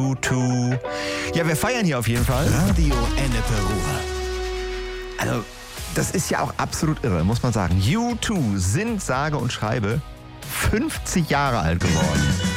U2. Ja, wir feiern hier auf jeden Fall. Radio Ennepe Ruhr. Also, das ist ja auch absolut irre, muss man sagen. U2 sind sage und schreibe 50 Jahre alt geworden.